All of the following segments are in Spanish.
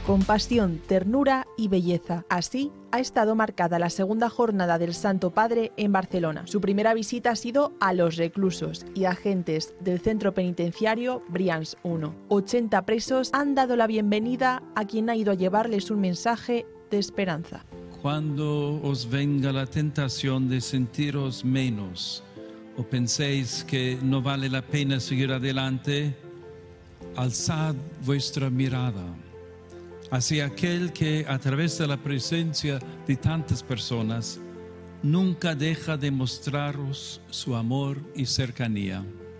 Compasión, ternura y belleza. Así ha estado marcada la segunda jornada del Santo Padre en Barcelona. Su primera visita ha sido a los reclusos y agentes del centro penitenciario Brians 1. 80 presos han dado la bienvenida a quien ha ido a llevarles un mensaje de esperanza. Cuando os venga la tentación de sentiros menos o penséis que no vale la pena seguir adelante, alzad vuestra mirada hacia aquel que, a través de la presencia de tantas personas, nunca deja de mostraros su amor y cercanía.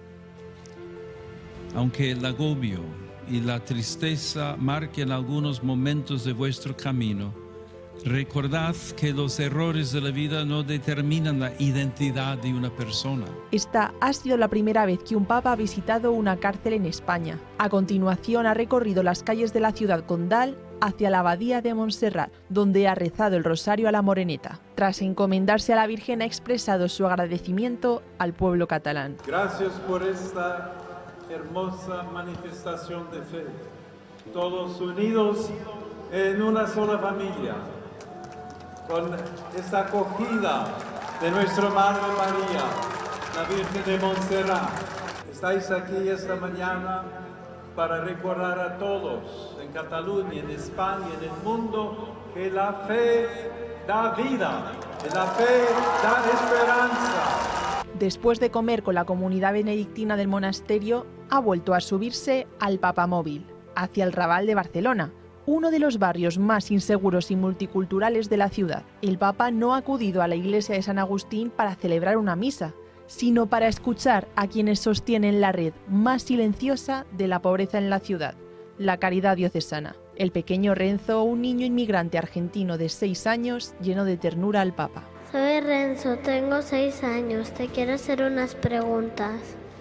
Aunque el agobio y la tristeza marquen algunos momentos de vuestro camino, recordad que los errores de la vida no determinan la identidad de una persona. Esta ha sido la primera vez que un papa ha visitado una cárcel en España. A continuación ha recorrido las calles de la ciudad condal hacia la abadía de Montserrat, donde ha rezado el rosario a la Moreneta. Tras encomendarse a la Virgen ha expresado su agradecimiento al pueblo catalán. Gracias por esta hermosa manifestación de fe, todos unidos en una sola familia, con esta acogida de nuestra Madre María, la Virgen de Montserrat. Estáis aquí esta mañana para recordar a todos en Cataluña, en España, en el mundo, que la fe da vida, que la fe da esperanza. Después de comer con la comunidad benedictina del monasterio, ha vuelto a subirse al Papamóvil, hacia el Raval de Barcelona, uno de los barrios más inseguros y multiculturales de la ciudad. El Papa no ha acudido a la iglesia de San Agustín para celebrar una misa, sino para escuchar a quienes sostienen la red más silenciosa de la pobreza en la ciudad, la caridad diocesana. El pequeño Renzo, un niño inmigrante argentino de 6 años, llenó de ternura al Papa. Soy Renzo, tengo 6 años, te quiero hacer unas preguntas.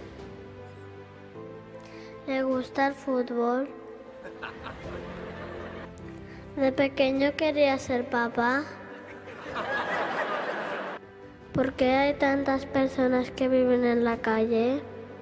¿Le gusta el fútbol? ¿De pequeño quería ser papá? ¿Por qué hay tantas personas que viven en la calle?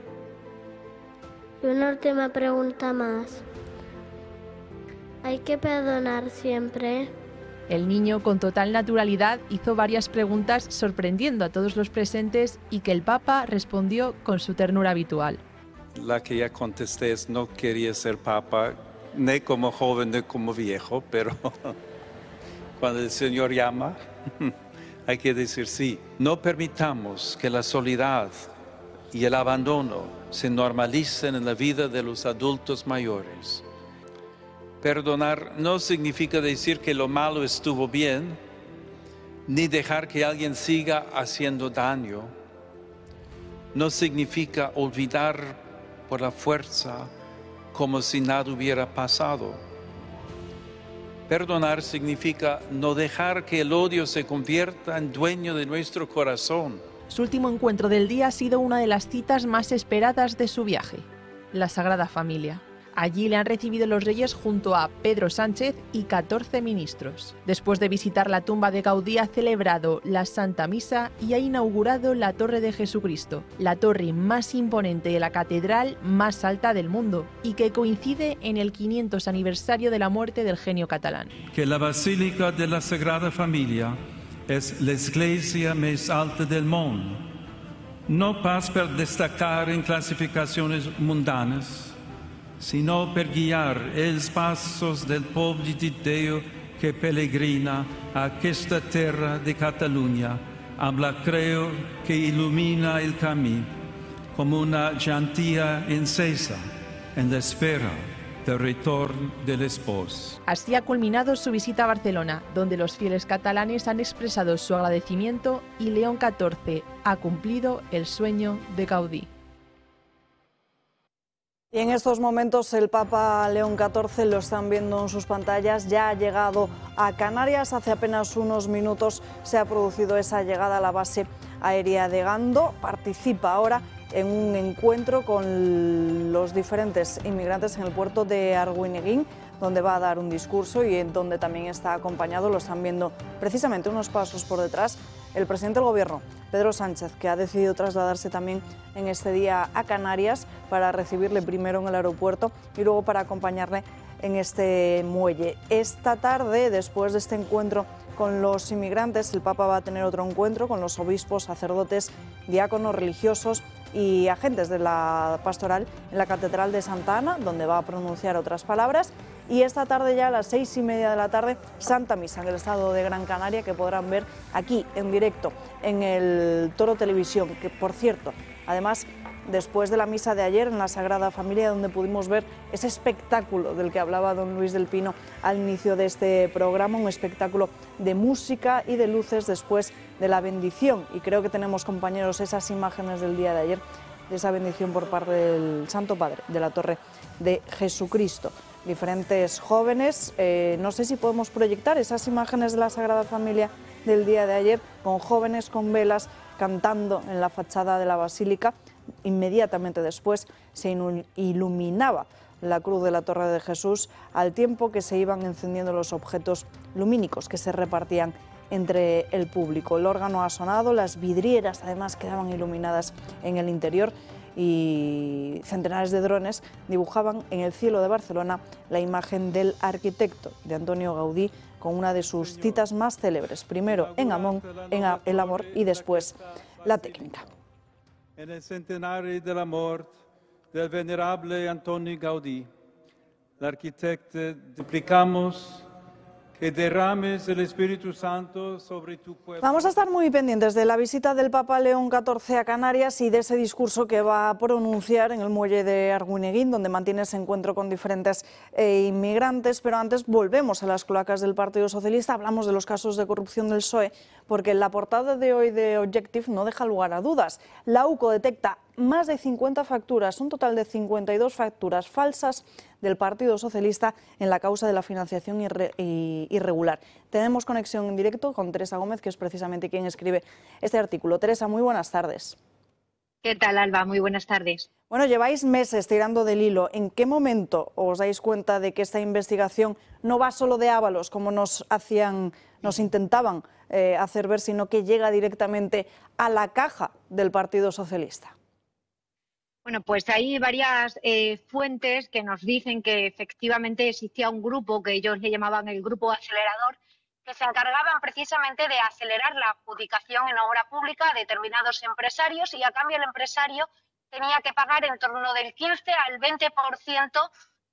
Y una última pregunta más. ¿Hay que perdonar siempre? El niño, con total naturalidad, hizo varias preguntas sorprendiendo a todos los presentes y que el Papa respondió con su ternura habitual. La que ya contesté es: no quería ser papa, ni como joven ni como viejo, pero cuando el Señor llama, hay que decir sí. No permitamos que la soledad y el abandono se normalicen en la vida de los adultos mayores. Perdonar no significa decir que lo malo estuvo bien, ni dejar que alguien siga haciendo daño. No significa olvidar por la fuerza, como si nada hubiera pasado. Perdonar significa no dejar que el odio se convierta en dueño de nuestro corazón. Su último encuentro del día ha sido una de las citas más esperadas de su viaje, la Sagrada Familia. Allí le han recibido los reyes junto a Pedro Sánchez y 14 ministros. Después de visitar la tumba de Gaudí, ha celebrado la Santa Misa y ha inaugurado la Torre de Jesucristo, la torre más imponente de la catedral más alta del mundo y que coincide en el 500 aniversario de la muerte del genio catalán. Que la Basílica de la Sagrada Familia es la iglesia más alta del mundo, no pas per destacar en clasificaciones mundanas, sino per guiar els passos del poble di Dio che pellegrina a questa terra di Catalunya, amb la creu che illumina il camí, come una llantia encesa en la espera del retorno del esposo. Así ha culminado su visita a Barcelona, donde los fieles catalanes han expresado su agradecimiento y León XIV ha cumplido el sueño de Gaudí. Y en estos momentos el Papa León XIV, lo están viendo en sus pantallas, ya ha llegado a Canarias. Hace apenas unos minutos se ha producido esa llegada a la base aérea de Gando. Participa ahora en un encuentro con los diferentes inmigrantes en el puerto de Arguineguín, donde va a dar un discurso y en donde también está acompañado, lo están viendo precisamente unos pasos por detrás, el presidente del Gobierno, Pedro Sánchez, que ha decidido trasladarse también en este día a Canarias para recibirle primero en el aeropuerto y luego para acompañarle en este muelle. Esta tarde, después de este encuentro con los inmigrantes, el Papa va a tener otro encuentro con los obispos, sacerdotes, diáconos, religiosos y agentes de la pastoral en la Catedral de Santa Ana, donde va a pronunciar otras palabras. Y esta tarde, ya a las 6:30 de la tarde, Santa Misa en el Estado de Gran Canaria, que podrán ver aquí en directo en el Toro Televisión, que por cierto, además, después de la misa de ayer en la Sagrada Familia, donde pudimos ver ese espectáculo del que hablaba don Luis del Pino al inicio de este programa, un espectáculo de música y de luces después de la bendición. Y creo que tenemos, compañeros, esas imágenes del día de ayer, de esa bendición por parte del Santo Padre de la Torre de Jesucristo. Diferentes jóvenes, no sé si podemos proyectar esas imágenes de la Sagrada Familia del día de ayer, con jóvenes con velas cantando en la fachada de la Basílica. Inmediatamente después se iluminaba la cruz de la Torre de Jesús, al tiempo que se iban encendiendo los objetos lumínicos que se repartían entre el público. El órgano ha sonado, las vidrieras además quedaban iluminadas en el interior y centenares de drones dibujaban en el cielo de Barcelona la imagen del arquitecto, de Antonio Gaudí, con una de sus citas más célebres, primero en el amor y después la técnica. En el centenario de la muerte del venerable Antonio Gaudí, el arquitecto, suplicamos que derrames el Espíritu Santo sobre tu pueblo. Vamos a estar muy pendientes de la visita del Papa León XIV a Canarias y de ese discurso que va a pronunciar en el muelle de Arguineguín, donde mantiene ese encuentro con diferentes inmigrantes. Pero antes volvemos a las cloacas del Partido Socialista, hablamos de los casos de corrupción del PSOE, porque la portada de hoy de Objective no deja lugar a dudas. La UCO detecta más de 50 facturas, un total de 52 facturas falsas del Partido Socialista en la causa de la financiación irregular. Tenemos conexión en directo con Teresa Gómez, que es precisamente quien escribe este artículo. Teresa, muy buenas tardes. ¿Qué tal, Alba? Muy buenas tardes. Bueno, lleváis meses tirando del hilo. ¿En qué momento os dais cuenta de que esta investigación no va solo de Ábalos, como nos intentaban hacer ver, sino que llega directamente a la caja del Partido Socialista? Bueno, pues hay varias fuentes que nos dicen que efectivamente existía un grupo que ellos le llamaban el grupo acelerador, que se encargaban precisamente de acelerar la adjudicación en obra pública a determinados empresarios, y a cambio el empresario tenía que pagar en torno del 15 al 20%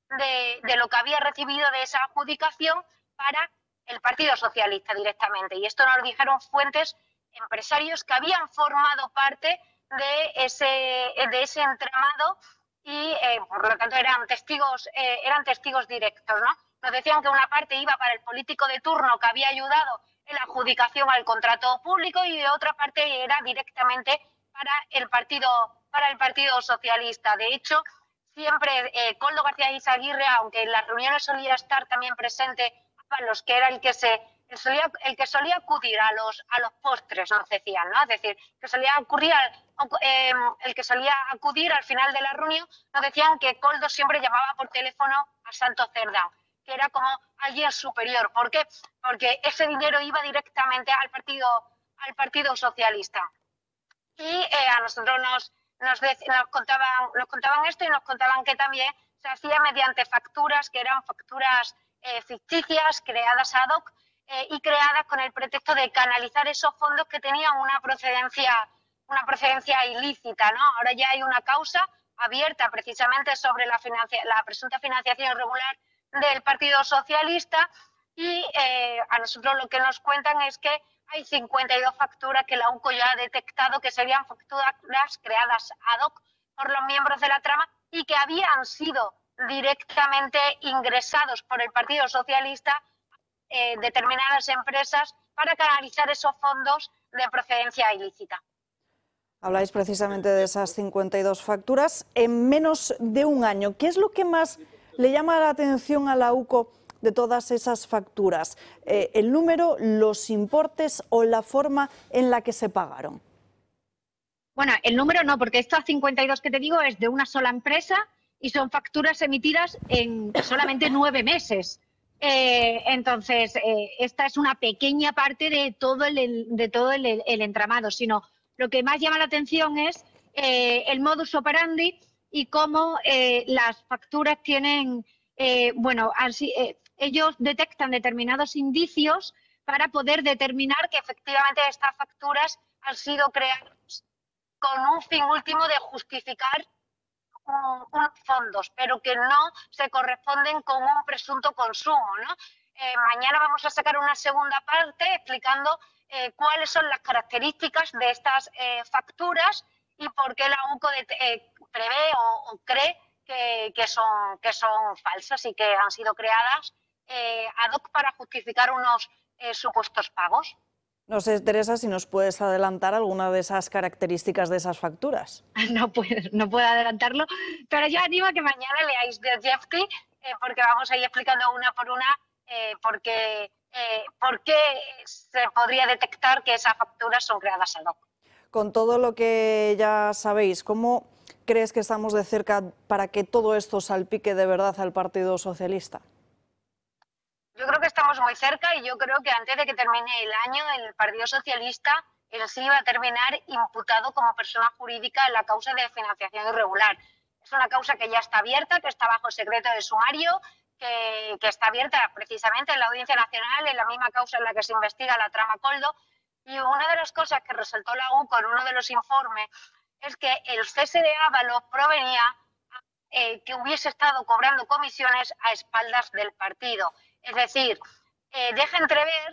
de lo que había recibido de esa adjudicación para el Partido Socialista directamente. Y esto nos dijeron fuentes, empresarios que habían formado parte de ese entramado y por lo tanto eran testigos directos, ¿no? Nos decían que una parte iba para el político de turno que había ayudado en la adjudicación al contrato público y otra parte era directamente para el Partido Socialista. De hecho, siempre Koldo García Izaguirre, aunque en las reuniones solía estar también presente Ábalos, que era el que solía acudir a los postres, nos decían, ¿no? Es decir, el que solía acudir al final de la reunión, nos decían que Koldo siempre llamaba por teléfono a Santos Cerdán, que era como alguien superior. ¿Por qué? Porque ese dinero iba directamente al Partido Socialista. Y a nosotros nos contaban esto, y nos contaban que también se hacía mediante facturas, que eran facturas ficticias, creadas ad hoc, y creadas con el pretexto de canalizar esos fondos que tenían una procedencia ilícita, ¿no? Ahora ya hay una causa abierta precisamente sobre la presunta financiación irregular del Partido Socialista, y a nosotros lo que nos cuentan es que hay 52 facturas que la UCO ya ha detectado que serían facturas creadas ad hoc por los miembros de la trama y que habían sido directamente ingresados por el Partido Socialista determinadas empresas para canalizar esos fondos de procedencia ilícita. Habláis precisamente de esas 52 facturas en menos de un año. ¿Qué es lo que más le llama la atención a la UCO de todas esas facturas? ¿El número, los importes o la forma en la que se pagaron? Bueno, el número no, porque estas 52 que te digo es de una sola empresa y son facturas emitidas en solamente 9 meses. Entonces, esta es una pequeña parte de todo el entramado, sino lo que más llama la atención es el modus operandi y cómo las facturas tienen, ellos detectan determinados indicios para poder determinar que efectivamente estas facturas han sido creadas con un fin último de justificar unos fondos, pero que no se corresponden con un presunto consumo, ¿no? Mañana vamos a sacar una segunda parte explicando cuáles son las características de estas facturas y por qué la UCO prevé o cree que son falsas y que han sido creadas ad hoc para justificar unos supuestos pagos. No sé, Teresa, si nos puedes adelantar alguna de esas características de esas facturas. No puedo adelantarlo, pero yo animo a que mañana leáis de Jeffrey, porque vamos a ir explicando una por una por qué se podría detectar que esas facturas son creadas ad hoc. Con todo lo que ya sabéis, ¿cómo crees que estamos de cerca para que todo esto salpique de verdad al Partido Socialista? Yo creo que estamos muy cerca y yo creo que antes de que termine el año el Partido Socialista en sí va a terminar imputado como persona jurídica en la causa de financiación irregular. Es una causa que ya está abierta, que está bajo secreto de sumario, que está abierta precisamente en la Audiencia Nacional, en la misma causa en la que se investiga la trama Coldo. Y una de las cosas que resaltó la UCO en uno de los informes es que el cese de Ábalos provenía que hubiese estado cobrando comisiones a espaldas del partido. Es decir, deja entrever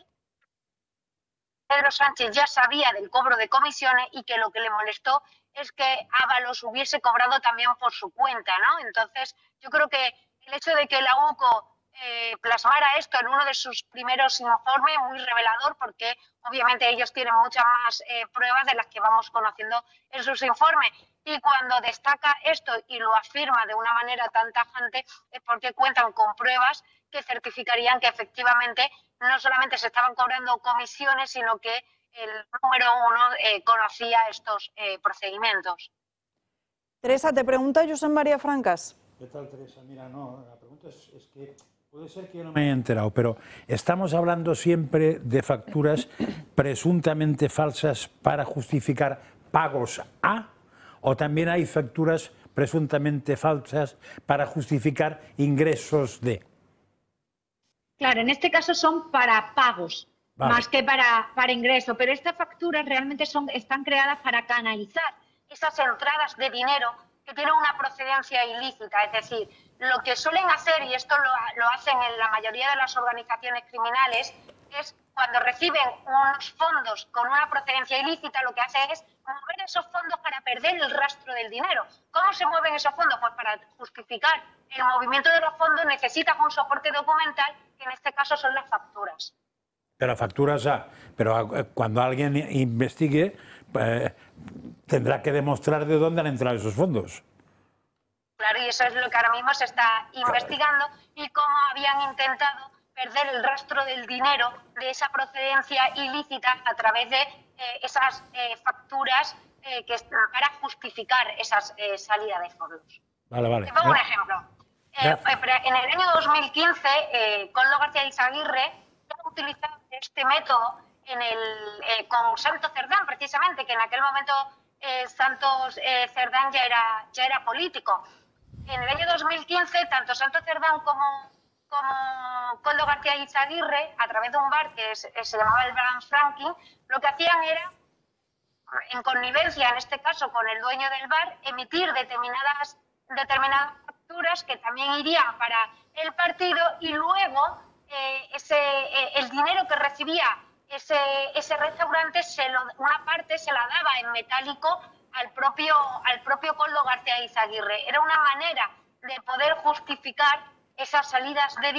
que Pedro Sánchez ya sabía del cobro de comisiones y que lo que le molestó es que Ábalos hubiese cobrado también por su cuenta, ¿no? Entonces, yo creo que el hecho de que la UCO plasmara esto en uno de sus primeros informes, muy revelador, porque obviamente ellos tienen muchas más pruebas de las que vamos conociendo en sus informes. Y cuando destaca esto y lo afirma de una manera tan tajante es porque cuentan con pruebas que certificarían que efectivamente no solamente se estaban cobrando comisiones, sino que el número uno conocía estos procedimientos. Teresa, te pregunta Josep María Francas. ¿Qué tal, Teresa? Mira, no, la pregunta es que puede ser que yo no me haya enterado, pero estamos hablando siempre de facturas presuntamente falsas para justificar pagos a, o también hay facturas presuntamente falsas para justificar ingresos de. Claro, en este caso son para pagos, vale, más que para ingreso, pero estas facturas realmente están creadas para canalizar esas entradas de dinero que tienen una procedencia ilícita. Es decir, lo que suelen hacer, y esto lo hacen en la mayoría de las organizaciones criminales, es cuando reciben unos fondos con una procedencia ilícita, lo que hace es mover esos fondos para perder el rastro del dinero. ¿Cómo se mueven esos fondos? Pues para justificar el movimiento de los fondos necesitas un soporte documental, que en este caso son las facturas. Pero facturas pero cuando alguien investigue tendrá que demostrar de dónde han entrado esos fondos. Claro, y eso es lo que ahora mismo se está investigando y cómo habían intentado perder el rastro del dinero de esa procedencia ilícita a través de esas facturas para justificar esas salidas de fondos. Vale. Te pongo un ejemplo. En el año 2015, Koldo García Izaguirre ha utilizado este método con Santos Cerdán, precisamente, que en aquel momento Santos Cerdán ya era político. En el año 2015, tanto Santos Cerdán como Koldo García Izaguirre, a través de un bar que se llamaba el Balance Franklin, lo que hacían era, en connivencia, en este caso con el dueño del bar, emitir determinadas facturas que también irían para el partido y luego el dinero que recibía ese restaurante, una parte se la daba en metálico al propio Koldo García Izaguirre. Era una manera de poder justificar esas salidas de